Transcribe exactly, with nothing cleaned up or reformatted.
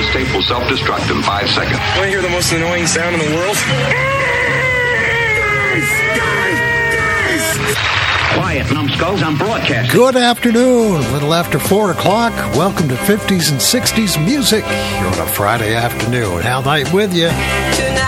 tape will self-destruct in five seconds. Want to hear the most annoying sound in the world? Quiet, numbskulls, I'm broadcasting. Good afternoon, a little after four o'clock. Welcome to fifties and sixties music here on a Friday afternoon. Hal Knight with you.